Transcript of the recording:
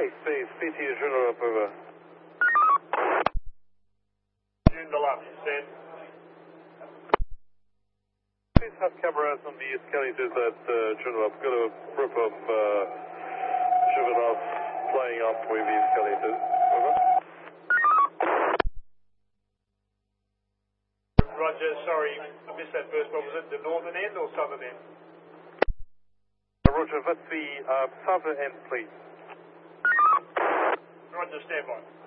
space, PT Juno up over. June Deluxe, send. Please have cameras on the escalators at Juno up. Got a group of juveniles flying up with the escalators. Over. Roger, sorry, I missed that first one. Was it the northern end or southern end? Roger, that's the southern end, please. Roger, stand by.